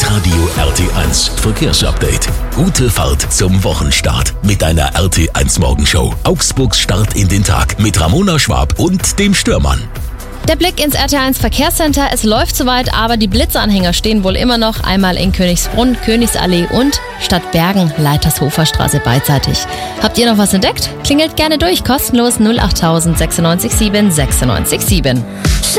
Hitradio RT1 Verkehrsupdate. Gute Fahrt zum Wochenstart mit einer RT1 Morgenshow. Augsburgs Start in den Tag mit Ramona Schwab und dem Stürmann. Der Blick ins RT1 Verkehrscenter. Es läuft soweit, aber die Blitzanhänger stehen wohl immer noch einmal in Königsbrunn, Königsallee und Stadtbergen, Leitershofer Straße beidseitig. Habt ihr noch was entdeckt? Klingelt gerne durch, kostenlos 08000 96 7 96 7.